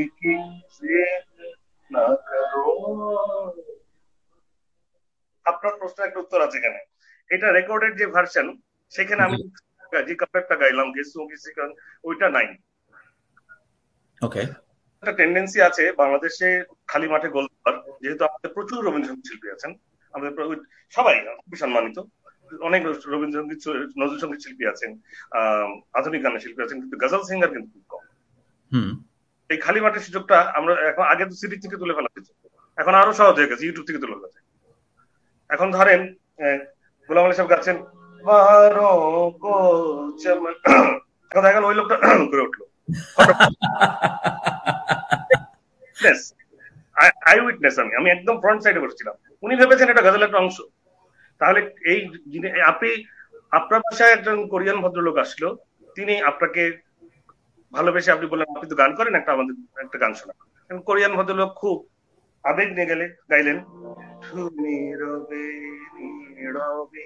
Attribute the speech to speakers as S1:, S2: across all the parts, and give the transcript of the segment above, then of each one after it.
S1: लेकिन जिद ना करो। আপনার প্রশ্নের একটা উত্তর আছে এখানে। এটা রেকর্ডেড যে ভার্সন, সেখানে আমি যে কাপড়টা গাইলাম গেসু গেসি ওইটা নাই।
S2: ওকে।
S1: একটা টেন্ডেন্সি আছে বাংলাদেশে খালি মাঠে গোল দেওয়ার, যেহেতু আমাদের প্রচুর রবীন্দ্রসঙ্গীত শিল্পী আছেন, আমাদের সবাই খুবই সম্মানিত, অনেক রবীন্দ্রসঙ্গীত নজরুল সঙ্গীত শিল্পী আছেন, আধুনিক গানের শিল্পী আছেন, কিন্তু গজল সিঙ্গার কিন্তু খুব কম। এই খালি মাঠের সুযোগটা আমরা এখন, আগে তো সিডি থেকে তুলে ফেলা যেত, এখন আরো সহজ হয়ে গেছে, ইউটিউব থেকে তুলে ফেলা যায়। এখন ধরেন গোলাম আলী সাহেব গাচ্ছেন এখন দেখা গেল ওই লোকটা করে উঠলো, আই উইটনেস, আমি একদম ফ্রন্ট সাইডে বসেছিলাম, উনি ভেবেছেন এটা গজলের একটা অংশ। তাহলে এই আপনি, আপনার বাসায় একজন কোরিয়ান ভদ্রলোক আসলো, তিনি আপনাকে ভালোবেসে আপনি বললেন আপনি তো গান করেন, আমাদের একটা গান শোনা। কোরিয়ান ভদ্রলোক খুব আবেগ নিয়ে গেলে গাইলেন, তুমি রবে নীরবে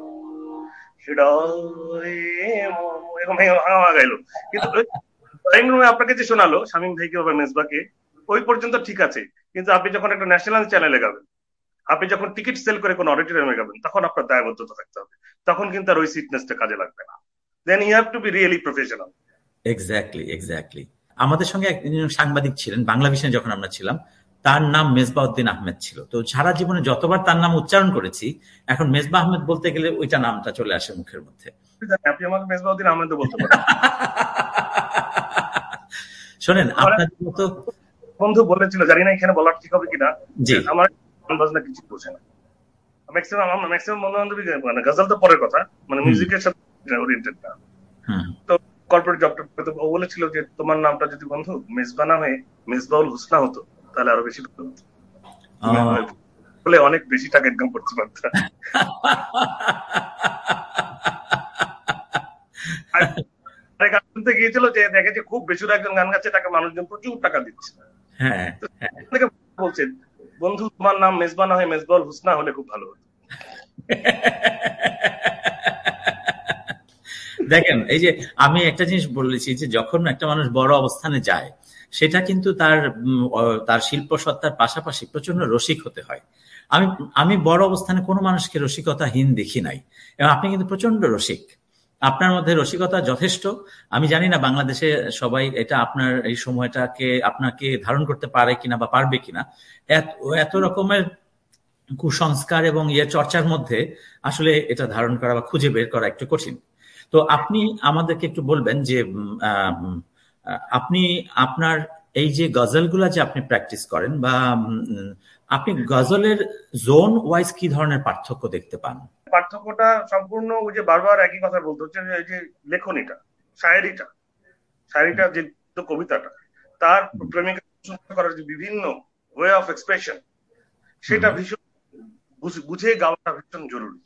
S1: এরকম গাইলো। কিন্তু ড্রয়িং রুমে আপনাকে যে শোনালো শামীম ভাইকে বা মেজবাকে, ওই পর্যন্ত ঠিক আছে, কিন্তু আপনি যখন একটা ন্যাশনাল চ্যানেলে গাবেন, আপনি যখন টিকিট সেল করে কোনো অডিটোরিয়ামে গাবেন, তখন আপনার দায়বদ্ধতা থাকতে হবে, তখন কিন্তু আর ওই সিটনেসটা কাজে লাগবে না। দেন you have to be really professional.
S2: Exactly. আমাদের সঙ্গে একজন সাংবাদিক ছিলেন বাংলাভিশনে যখন আমরা ছিলাম, তার নাম মেজবাউদ্দিন আহমেদ ছিল। তো সারা জীবনে যতবার তার নাম উচ্চারণ করেছি, এখন মেজবা আহমেদ বলতে গেলে ওইটা নামটা চলে আসে মুখের মধ্যে।
S1: আপনি আমাকে মেজবাউদ্দিন আহমেদ বলতে পারেন।
S2: শোনেন, আপনার মতো
S1: বন্ধু বলেছিল, জানি না এখানে বলার ঠিক হবে কিনা, আমার বাজনা কিছু বোঝে না। ম্যাক্সিমাম বন্ধু বান্ধবী মানে গজল তো পরের কথা, মানে মিউজিকের সাথে ওরিয়েন্টেড না। তো কর্পোরেট জবটা ও বলেছিল যে তোমার নামটা যদি বন্ধু মেজবা না হয়ে মেজবাউল হুসনা হতো, তাহলে আরো বেশি ভালো হতো, বলে অনেক বেশি টাকা ইনকাম করতে পারতাম। গিয়েছিল যে দেখেছে খুব বেশি একজন গান গাচ্ছে, তাকে মানুষজন প্রচুর টাকা দিচ্ছে, বলছে বন্ধু তোমার নাম মেজবা না হয়ে মেজবাউল হুসনা হলে খুব ভালো হতো।
S2: দেখেন, এই যে আমি একটা জিনিস বলেছি যে যখন একটা মানুষ বড় অবস্থানে যায়, সেটা কিন্তু তার শিল্প সত্তার পাশাপাশি প্রচন্ড রসিক হতে হয়। আমি বড় অবস্থানে কোনো মানুষকে রসিকতাহীন দেখি নাই, এবং আপনি কিন্তু প্রচন্ড রসিক, আপনার মধ্যে রসিকতা যথেষ্ট। আমি জানি না বাংলাদেশে সবাই এটা আপনার এই সময়টাকে আপনাকে ধারণ করতে পারে কিনা বা পারবে কিনা। এত রকমের কুসংস্কার এবং চর্চার মধ্যে আসলে এটা ধারণ করা বা খুঁজে বের করা একটু কঠিন। তো আপনি আমাদেরকে একটু বলবেন যে আপনি আপনার এই যে গজলগুলা যে আপনি প্র্যাকটিস করেন, বা আপনি গজলের জোন ওয়াইজ কি ধরনের পার্থক্য দেখতে পান?
S1: পার্থক্যটা সম্পূর্ণ ওই যে বারবার একই কথা বলতে হচ্ছে, এই যে লেখনীটা, শায়েরিটা যে কবিতাটা, তার প্রেমিকা করার যে বিভিন্ন ওয়ে অফ এক্সপ্রেশন, সেটা ভীষণ বুঝে গাওয়াটা ভীষণ জরুরি,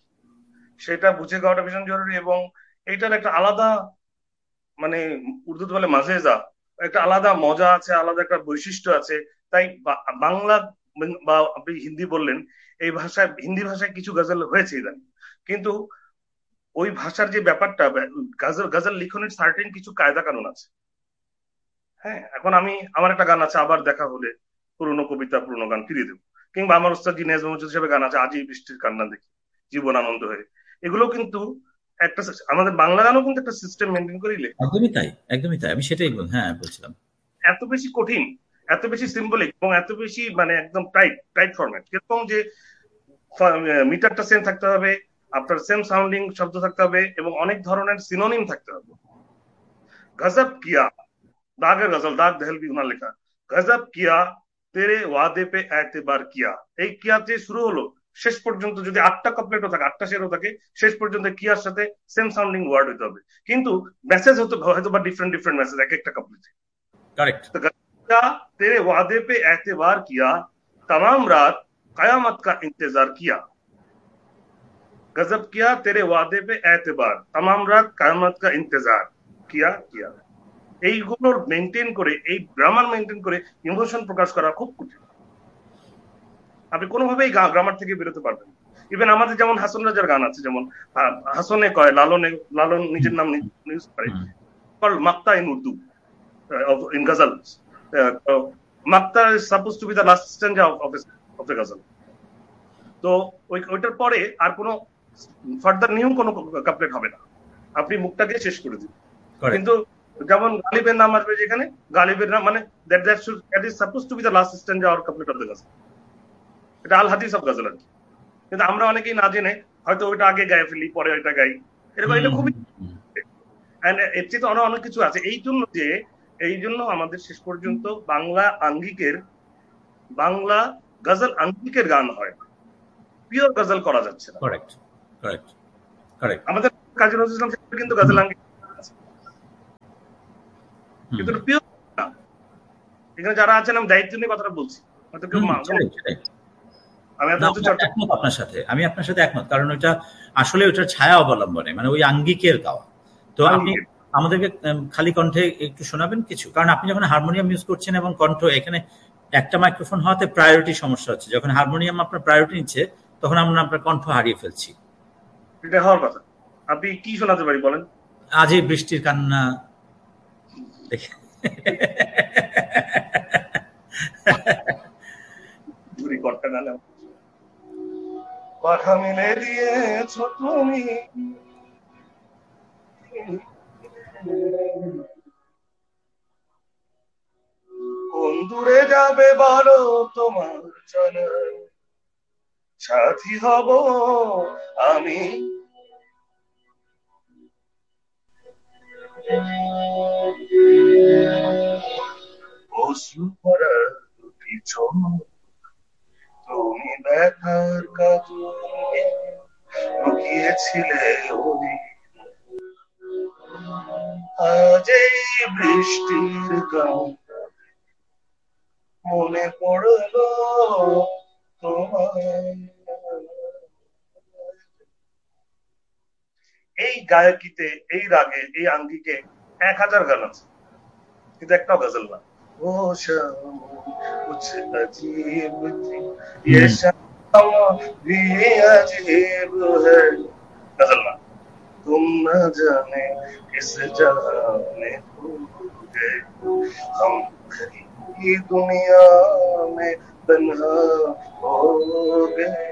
S1: এবং এইটার একটা আলাদা, মানে উর্দুতে বলে মাজেজা, একটা আলাদা মজা আছে, আলাদা একটা বৈশিষ্ট্য আছে। তাই বাংলা বা আপনি হিন্দি বললেন, এই ভাষায়, হিন্দি ভাষায় কিছু গজল হয়েছে ইদানিং, কিন্তু ওই ভাষার যে ব্যাপারটা, গজল লিখনের সার্টেন কিছু কায়দা কানুন আছে। হ্যাঁ, এখন আমার একটা গান আছে আবার দেখা হলে, পুরনো কবিতা পুরনো গান ফিরিয়ে দেবো, কিংবা আমার ওস্তাদ জি নেজ মহজুদ হিসেবে গান আছে আজই বৃষ্টির কান্না দেখি, জীবন আনন্দ হয়ে, এগুলো কিন্তু একটা, আমাদের বাংলা গানও কিন্তু একটা সিস্টেম মেনটেন করিলে।
S2: একদমই তাই, আমি সেটাই বলছিলাম।
S1: এত বেশি কঠিন, এত বেশি সিম্বলিক, এবং এত বেশি মানে একদম টাইট ফরম্যাট, কিরকম যে মিটারটা সেম থাকতে হবে, আপনার সেম সাউন্ডিং শব্দ থাকতে হবে, এবং অনেক ধরনের সিনোনিম থাকতে হবে। গজব কিয়া, দাগের গজল, দাগ দেহলভি ওনার লেখা, গজব কিয়া তেরে ওয়াদে পে এতেবার কিয়া, এই কিয়াতে শুরু হলো, শেষ পর্যন্ত যদি 8টা কাপলেটও থাকে, 8টা শেরও থাকে, শেষ পর্যন্ত কিয়ার সাথে সেম সাউন্ডিং ওয়ার্ড হতে হবে, কিন্তু মেসেজ হয়তো বা ডিফারেন্ট মেসেজ এক একটা কাপলেটে।
S2: करेक्ट।
S1: तो तेरे वादे पे एतबार किया, तमाम रात कयामत का इंतजार किया, गजब किया तेरे वादे पे एतबार, तमाम रात कयामत का इंतजार किया। এইগুলোর মেনটেন করে, এই গ্রামার মেনটেন করে ইমোশন প্রকাশ করা খুব কঠিন, আপনি কোনোভাবেই গ্রামার থেকে বেরোতে পারবেন। ইভেন আমাদের যেমন হাসন রাজার গান আছে, যেমন হাসনে কয় লালন নিজের নাম ইউজ করে, মাক্তা in Urdu in ghazal, মাক্তা is suppose two B the last স্ট্যান্ডা of the গজল। তো ওইটার পরে আর কোনো ফার্দার নিউ কোনো কাপলেট হবে না, আপনি মুখটা দিয়ে শেষ করে দিন। কিন্তু যেমন গালিবের নাম আসবে যেখানে, গালিবের নাম মানে that is suppose two B the last স্ট্যান্ডা or couplet of the গজল। এটা আল হাদিস অফ গজল আর কি। কিন্তু আমরা অনেকেই না জেনে হয়তো ওইটা আগে গায়ে ফেলি, পরে ওইটা গাই, এরকম। এটা খুবই এর চেয়ে তো অনেক কিছু আছে। এই জন্য আমাদের শেষ পর্যন্ত বাংলা গজল আঙ্গিকের গান হয়, পিওর গজল করা যাচ্ছে না। আমাদের কাজী নজরুল ইসলাম সাহেব কিন্তু গজল আঙ্গিক, কিন্তু পিওর না। এখানে যারা আছেন আমি দায়িত্ব নিয়ে কথাটা বলছি, হয়তো কেউ
S2: আমি আপনার সাথে একমত, কারণ ওইটা আসলে ওইটার ছায়া অবলম্বনে, মানে ওই আঙ্গিকের গাওয়া। তো আপনি আমাদেরকে খালি কণ্ঠে একটু শোনাবেন কিছু, কারণ আপনি যখন হারমোনিয়াম ইউজ করছেন এবং কণ্ঠ, এখানে একটা মাইক্রোফোন হওয়াতে প্রায়োরিটি সমস্যা হচ্ছে। যখন হারমোনিয়াম আপনার প্রায়োরিটি নিচ্ছে তখন আমরা আপনার কণ্ঠ হারিয়ে ফেলছি।
S1: এটা হওয়ার কথা। আপনি কি শোনাতে পারি বলেন?
S2: আজ এই বৃষ্টির কান্না দেখে
S1: কথা মিলে দিয়েছ তুমি, কোন দূরে যাবে বলো তোমার জানা, সাথী হব আমি। অশ্রু ভরা দুটি চোখ, তুমি ব্যথার কাজলে লুকিয়েছিলে ওই, আজ এই বৃষ্টির গান মনে পড়লো তোমায়। এই গায়কিতে, এই রাগে, এই আঙ্গিকে 1000 গান আছে, কিন্তু একটাও গজল না। ও শাম কুছ अजीब थी ये शाम भी अजीब है, गजल ना। तुम न जाने किस जहां में खो गए, हम कहीं दुनिया में तन्हा हो गए।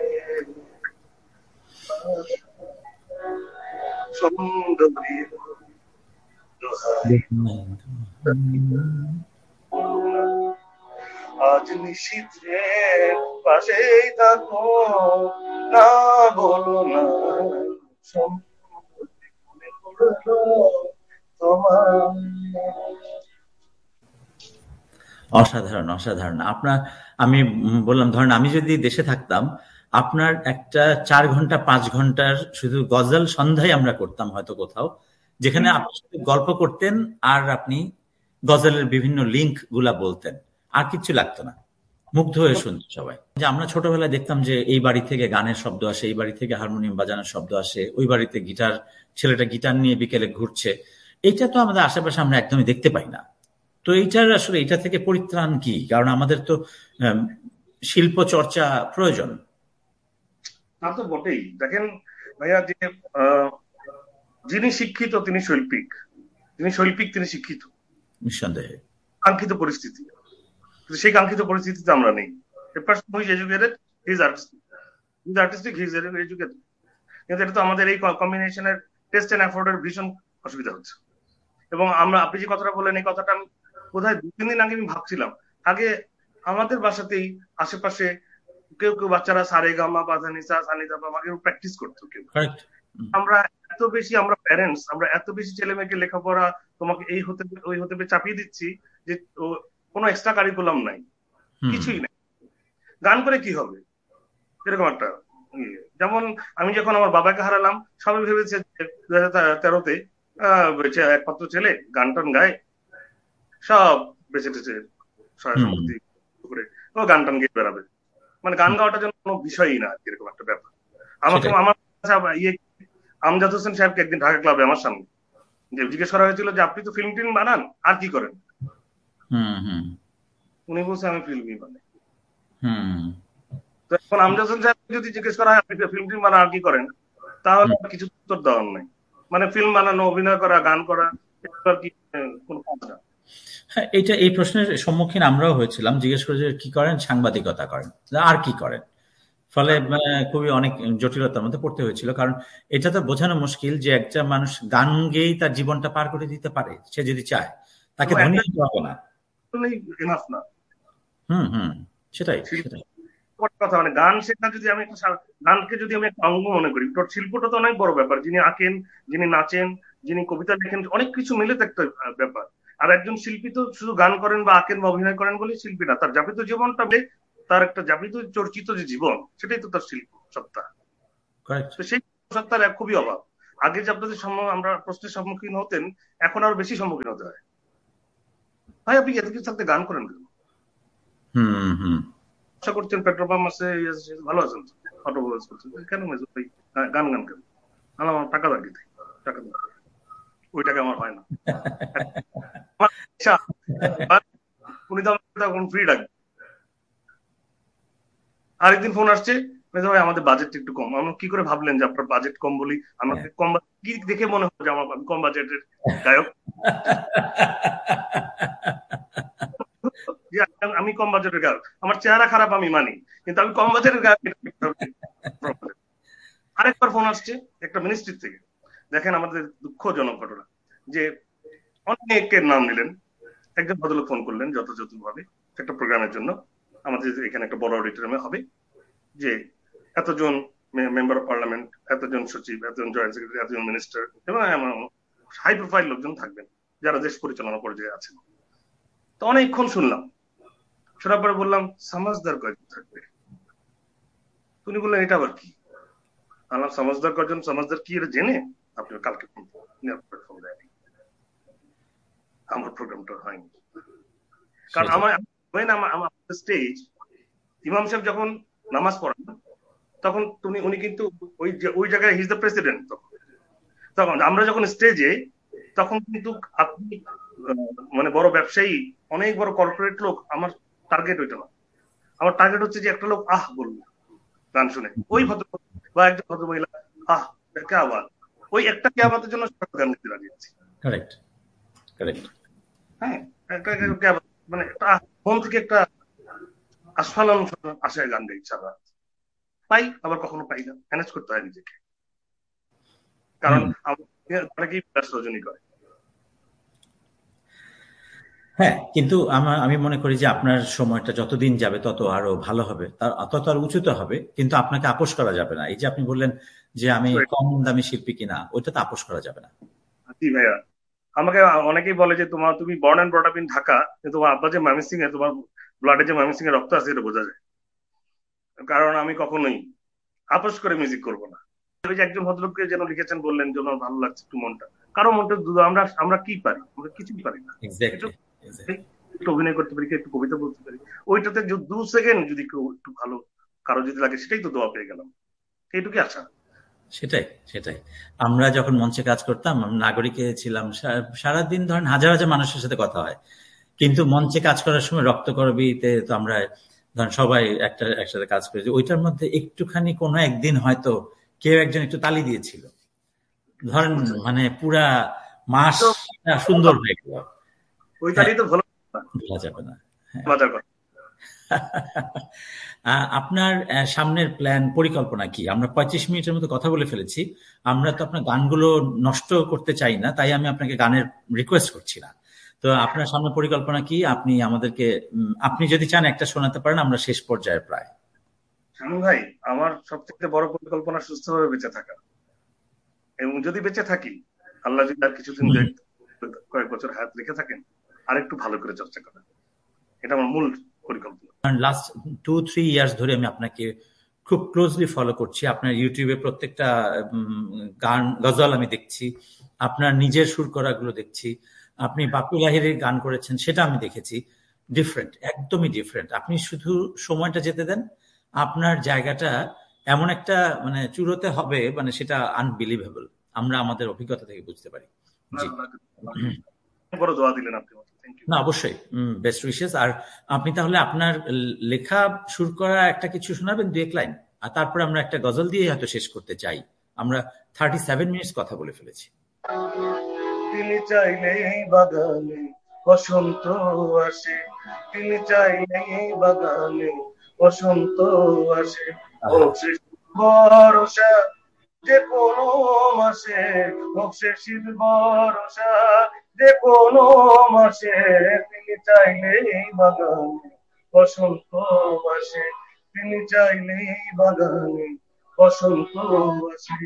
S1: सुंदरी আজ নিশীথে পাশেই থাকো, না বলো না
S2: অসাধারণ, অসাধারণ। আপনার, আমি বললাম, ধরেন আমি যদি দেশে থাকতাম, আপনার একটা 4 ঘন্টা 5 ঘন্টার শুধু গজল সন্ধ্যায় আমরা করতাম হয়তো কোথাও, যেখানে আপনার সাথে গল্প করতেন আর আপনি গজলের বিভিন্ন লিঙ্ক গুলা বলতেন, আর কিছু লাগতো না, মুগ্ধ হয়ে শুনত সবাই। যে আমরা ছোটবেলায় দেখতাম যে এই বাড়ি থেকে গানের শব্দ আসে, এই বাড়ি থেকে হারমোনিয়াম বাজানোর শব্দ আসে, ওই বাড়িতে ছেলেটা গিটার নিয়ে বিকেলে ঘুরছে। এইটা তো আমাদের আশেপাশে আমরা একদমই দেখতে পাই না। তো এইটার আসলে এটা থেকে পরিত্রাণ কি? কারণ আমাদের তো শিল্প চর্চা প্রয়োজন।
S1: তা তো বটেই। দেখেন ভাইয়া, যে যিনি শিক্ষিত তিনি শৈল্পিক, তিনি শিক্ষিত,
S2: নিঃসন্দেহে।
S1: কাঙ্ক্ষিত পরিস্থিতি, সেই কাঙ্ক্ষিত পরিস্থিতিতে আমরা নেই। A person who is educated, he is artistic. He is artistic, he is educated. কিন্তু এটা তো আমাদের এই কম্বিনেশনের টেস্ট এন্ড এফোর্টের ভীষণ অসুবিধা হচ্ছে। এবং আপনি যে কথাটা বললেন, এই কথাটা আমি বোধহয় 2-3 দিন আগে আমি ভাবছিলাম। আগে আমাদের বাসাতেই আশেপাশে কেউ বাচ্চারা সারে গামা পাধানিসা সানিদা বাবাকে প্র্যাকটিস করতো কেউ। আমরা প্যারেন্টস আমরা এত বেশি ছেলে মেয়েকে লেখাপড়া, তোমাকে এই হতে ওই হতে চাপিয়ে দিচ্ছি যে কোনো এক্সট্রা কারিকুলাম নাই, কিছুই নাই। গান করে কি হবে, এরকম একটা। যেমন আমি যখন আমার বাবাকে হারালাম, সবাই ভেবেছে 2013-তে একমাত্র ছেলে গান টান গায়, সব বেঁচে টেছে সম্পত্তি করে ও গান টান গিয়ে বেড়াবে, মানে গান গাওয়াটার জন্য কোনো বিষয়ই না, এরকম একটা ব্যাপার। আমার আমজাদ হোসেন সাহেবকে একদিন ঢাকা ক্লাবে আমার সামনে জিজ্ঞেস করা হয়েছিল যে আপনি তো ফিল্ম টিম বানান, আর কি করেন? উনি বলছে আমি ফিল্মই বানাই। তো এখন আমজাদ হোসেন সাহেব যদি জিজ্ঞেস করা হয় আপনি ফিল্ম টিম বানান আর কি করেন, তাহলে কিছু উত্তর দেওয়ার নাই। মানে ফিল্ম বানানো, অভিনয় করা, গান করা, কি কোনো কাজ না।
S2: হ্যাঁ, এই প্রশ্নের সম্মুখীন আমরাও হয়েছিলাম। জিজ্ঞেস করে যে কি করেন, সাংবাদিকতা করেন, আর কি করেন। ফলে
S1: আর
S2: খুবই অনেক জটিলতার মধ্যে পড়তে হয়েছিল। কারণ এটা তো বোঝানো মুশকিল যে একটা মানুষ গান গেয়েই তার জীবনটা পার করে দিতে পারে, সে যদি চায়। তাকে ধনী
S1: একটা
S2: হতে হবে না।
S1: এনাফ না।
S2: হুম, হুম, সেটাই
S1: শিল্প
S2: সেটাই।
S1: কথা, মানে গান শেখা যদি আমি একটা গানকে যদি আমি একটা অঙ্গ মনে করি, তোর শিল্পটা তো অনেক বড় ব্যাপার। যিনি আঁকেন, যিনি নাচেন, যিনি কবিতা লেখেন, অনেক কিছু মিলে তো একটা ব্যাপার। আর একজন শিল্পী তো শুধু গান করেন বা আঁকেন বা অভিনয় করেন বলেই শিল্পী না, তার যাপিত জীবনটা তার একটা যাপিত চর্চিত যে জীবন, সেটাই তো তার শিল্প সত্তা।
S2: কারেক্ট।
S1: তো সেই সত্তার খুবই অভাব। আগে যে আপনাদের আমরা প্রশ্নের সম্মুখীন হতেন, এখন আরো বেশি সম্মুখীন হতে হয়। ভাই আপনি এত কিছু থাকতে গান করেন কেন?
S2: হুম, হুম।
S1: ব্যবসা করছেন, পেট্রোল পাম্প আছে, ভালো আছেন, অটোমোবাইলস করছেন, কেন ভাই গান গান কেন? আমার টাকা লাগে, টাকা দাও। ওই টাকা আমার হয় না। আমার ইচ্ছা, উনি তো আমাকে তখন ফ্রি ডাকবেন। আরেকদিন ফোন আসছে, ভাই আমাদের বাজেট একটু কম। আমরা কি করে ভাবলেন যে আপনার বাজেট কম বলি?
S2: হ্যাঁ।
S1: আমাকে কম কি দেখে মনে হয় যে আমি কম বাজেটের গায়ক? যে আমি কম বাজেটের গায়ক, আমার চেহারা খারাপ আমি মানি, কিন্তু আমি কম বাজেটের গায়ক। আরেকবার ফোন আসছে একটা মিনিস্ট্রি থেকে, দেখেন আমাদের দুঃখজনক ঘটনা, যে অনেকের নাম নিলেন, একজন ভদ্রলোক ফোন করলেন যথাযথভাবে একটা প্রোগ্রামের জন্য, আমাদের এখানে একটা বড় অডিটোরিয়ামে হবে, যে এতজন মেম্বার অফ পার্লামেন্ট, এতজন সচিব, এতজন জয়েন্ট সেক্রেটারি, এতজন মিনিস্টার এবং হাই প্রোফাইল লোকজন থাকবেন যারা দেশ পরিচালনা পর্যায়ে আছেন। তো অনেকক্ষণ শুনলাম, শোনার পরে বললাম সমাজদার কয়জন থাকবে? উনি বললেন এটা আবার কি? আল্লাহ সমাজদার কয়জন, সমাজদার কি এটা জেনে আপনি কালকে ফোন দেয়নি, আমার প্রোগ্রামটা হয়নি। কারণ
S2: সেটাই।
S1: আমার স্টেজ, ইমাম সাহেব যখন নামাজ পড়ান, তখন উনি কিন্তু ওই জায়গায় হিজ দ্য প্রেসিডেন্ট। তখন আমরা যখন স্টেজে, তখন কিন্তু আপনি মানে বড় ব্যবসায়ী, অনেক বড় কর্পোরেট লোক, আমার টার্গেট ওইটা না। আমার টার্গেট হচ্ছে যে একটা লোক আহ বললো গান শুনে, ওই ভদ্র বা একজন ভদ্র মহিলা আহ কে আবার, ওই একটা কে আমাদের জন্য গান দিতে রাজি আছি।
S2: Correct, correct.
S1: হ্যাঁ, একটা মানে একটা মন থেকে একটা আস্ফালন আশায় গান গাই সারা, পাই আবার কখনো পাই না, ম্যানেজ করতে হয় নিজেকে। কারণ
S2: হুম।
S1: অনেকেই ব্যস্ত রজনী করে।
S2: হ্যাঁ, কিন্তু আমি মনে করি যে আপনার সময়টা যতদিন যাবে তত আরো ভালো হবে, তত আর উঁচুতে হবে। কিন্তু আপনাকে আপোস করা যাবে না। এই যে আপনি বললেন যে আমি কম দামি শিল্পী কিনা, ওইটা তো আপোস করা যাবে না।
S1: জি ভাইয়া, আমাকে অনেকেই বলে যে তুমি born and brought up in Dhaka, কিন্তু তোমার আব্বা যে ময়মনসিংহ এ, তোমার ব্লাডে যে ময়মনসিংহ রক্ত আছে এটা বোঝা যায়। কারণ আমি কখনোই আপোস করে মিউজিক করব না। ওই যে একজন ভদ্রলোককে যেন লিখেছেন, বললেন যেন ভালো লাগছে একটু মনটা, কারো মনটা আমরা আমরা কি পারি? আমরা কিছুই পারি না। একটু
S2: এক্স্যাক্টলি, এক্স্যাক্টলি।
S1: একটু অভিনয় করতে পারি, একটু কবিতা বলতে পারি, ওইটাতে 2 সেকেন্ড যদি কেউ একটু ভালো, কারো যদি লাগে, সেটাই তো দোয়া পেয়ে গেলাম। এইটুকুই আশা।
S2: সেটাই, সেটাই। আমরা যখন মঞ্চে কাজ করতাম, নাগরিকে ছিলাম, সারাদিন ধরেন হাজার হাজার মানুষের সাথে কথা হয়। কিন্তু মঞ্চে কাজ করার সময় রক্তকরবীতে তো আমরা ধরেন সবাই একসাথে কাজ করেছি। ওইটার মধ্যে একটুখানি কোনো একদিন হয়তো কেউ একজন একটু তালি দিয়েছিল, ধরেন
S1: আচ্ছা,
S2: মানে পুরা
S1: তো
S2: মাসটা সুন্দর হয়ে গেল।
S1: ওই
S2: হ্যাঁ,
S1: তারই তো ভালো
S2: ভোলা যাবে না। হ্যাঁ।
S1: মজার কথা।
S2: আপনার সামনের প্ল্যান, পরিকল্পনা কি? আমরা ২৫ মিনিটের মতো কথা বলে ফেলেছি। আমরা তো আপনার গানগুলো নষ্ট করতে চাই না, তাই আমি আপনাকে গানের রিকোয়েস্ট করছি না। তো আপনার সামনের পরিকল্পনা কি? আপনি আমাদেরকে আপনি যদি চান একটা শোনাতে পারেন, আমরা শেষ পর্যায়ে প্রায়।
S1: শামীম ভাই, আমার সবথেকে বড় পরিকল্পনা সুস্থভাবে বেঁচে থাকা, এবং যদি বেঁচে থাকি, আল্লাহ যদি আর কিছুদিন কয়েক বছর হায়াত রেখে থাকেন, আর একটু ভালো করে চর্চা করা, এটা আমার মূল পরিকল্পনা।
S2: লাস্ট 2-3 ইয়ার্স ধরে আমি আপনাকে খুব ক্লোজলি ফলো করছি। আপনার ইউটিউবে প্রত্যেকটা গান, গজল আমি দেখছি। আপনার নিজের সুর করাগুলো দেখছি। আপনি বাপি লাহিড়ীর গান করেছেন, সেটা আমি দেখেছি। ডিফারেন্ট, একদমই ডিফারেন্ট। আপনি শুধু সময়টা যেতে দেন, আপনার জায়গাটা এমন একটা মানে চূড়োতে হবে, মানে সেটা আনবিলিভেবল। আমরা আমাদের অভিজ্ঞতা থেকে বুঝতে পারি। জি।
S1: বড় দোয়া দিলেন আপনি, থ্যাংক ইউ।
S2: না, অবশ্যই বেস্ট উইশেস। আর আপনি তাহলে আপনার লেখা সুর করা একটা কিছু শোনাবেন, ২-১ লাইন, আর তারপরে আমরা একটা গজল দিয়ে হয়তো শেষ করতে চাই। আমরা 37 মিনিটস কথা বলে ফেলেছি।
S1: তিনি চাইলে এই বাগানে বসন্ত আসে, তিনি চাইলেই বাগানে বসন্ত আসে। ও সে ভরসা যে কোনো মাসে, ও সে শীত ভরসা যে কোনো মাসে, তিনি চাইলেই বাগানে বসন্ত আসে, তিনি চাইলেই বাগানে বসন্ত আসে।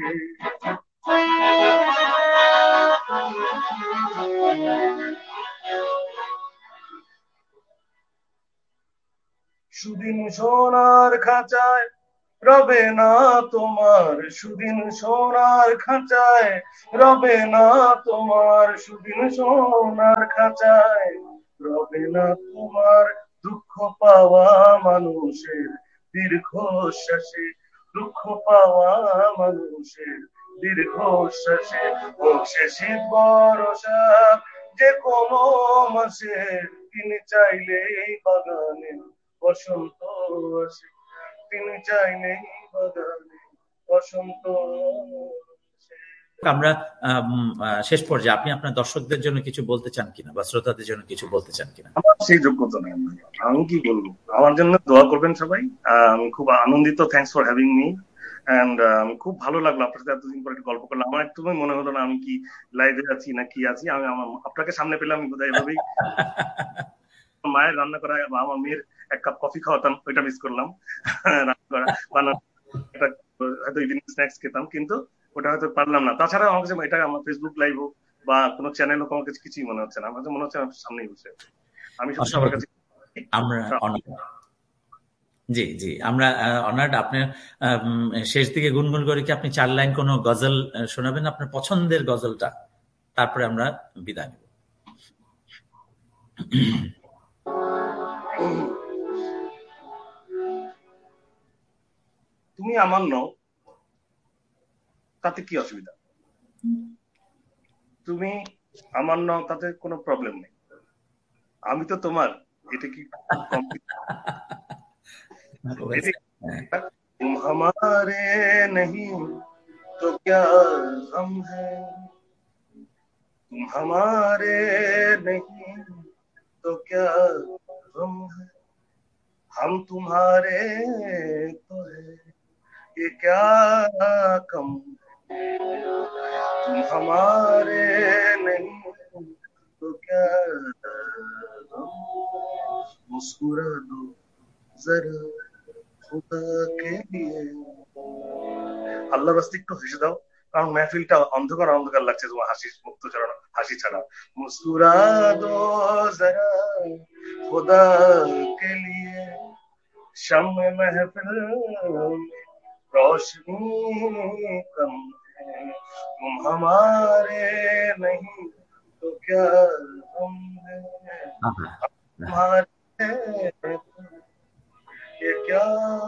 S1: সুদিন সোনার খাঁচায় রবে না তোমার, সুদিন সোনার খাঁচায় রবে না তোমার, সুদিন সোনার খাঁচায় রবে না তোমার, দুঃখ পাওয়া মানুষের দীর্ঘশ্বাসে, দুঃখ পাওয়া মানুষের দীর্ঘশ্বাসে। হোক সে শীত বর্ষা যে কোনো মাসে, তিনি চাইলেই বাগানে বসন্ত আসে, তিনি চাইলেই বাগানে বসন্ত আসে।
S2: আমরা শেষ পর্যায়ে আপনি আপনার দর্শকদের জন্য কিছু বলতে চান কিনা বা শ্রোতাদের জন্য কিছু বলতে চান কিনা?
S1: আমার সেই যোগ্যতা নেই, আমি কি বলবো। আমার জন্য দোয়া করবেন সবাই। আমি খুব আনন্দিত, thanks for having me. And খুব ভালো লাগলো আপনার সাথে এতদিন পরে গল্প করলাম। আমার একদমই মনে হলো না আমি কি লাইভে আছি না কি আছি। আমি আপনাকে সামনে পেলাম, আমি বোধহয় এভাবেই মায়ের রান্না করা বা আমার মেয়ের এক কাপ কফি খাওয়াতাম, ওইটা মিস করলাম। রান্না করা বানানো একটা হয়তো ইভিনিং স্ন্যাক্স খেতাম, কিন্তু ওটা হয়তো পারলাম না। তাছাড়া আমার কাছে এটা আমার ফেসবুক লাইভ হোক বা কোনো চ্যানেল হোক, আমার কাছে কিছুই মনে হচ্ছে না। আমার কাছে মনে হচ্ছে আমার সামনেই বসে আমি শুধু সবার কাছে।
S2: আমরা জি জি আমরা অনার্ড। আপনার শেষ দিকে গুনগুন করে কি আপনি 4 লাইন কোনো গজল শোনাবেন, আপনার পছন্দের গজলটা, তারপরে আমরা বিদায় নেব।
S1: তুমি আমার নও, তাতে কি অসুবিধা? তুমি আমার নও, তাতে কোনো প্রবলেম নেই। আমি তো তোমার, এটা কি तुम हमारे नहीं तो क्या हम है, तुम हमारे नहीं तो क्या हम है, हम तुम्हारे तो है ये क्या कम है, तुम हमारे नहीं तो क्या हम, मुस्कुरा दो जरा खुदा के लिए। আল্লাহর রাস্তে একটু হেসে দাও, কারণ মেহফিলটা অন্ধকার অন্ধকার লাগছে তোমার হাসি মুক্ত ছাড়া, হাসি ছাড়া। মুস্কুরা দো জরা খুদা কে লিয়ে, शम्म महफिल में रोशनी कम है, तुम हमारे नहीं तो क्या हम है, तुम्हारे ये क्या।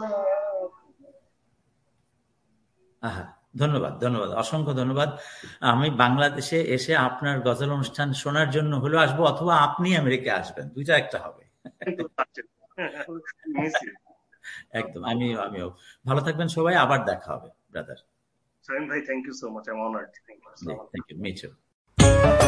S2: ধন্যবাদ, ধন্যবাদ, অসংখ্য ধন্যবাদ। আমি বাংলাদেশে এসে আপনার গজল অনুষ্ঠান শোনার জন্য হলেও আসবো, অথবা আপনি আমেরিকা আসবেন, দুইটা একটা হবে। একদম, আমিও। ভালো থাকবেন সবাই, আবার দেখা হবে brother.
S1: Salim bhai, thank you so much. I'm honored. Thank you so much.
S2: Thank you. Me too.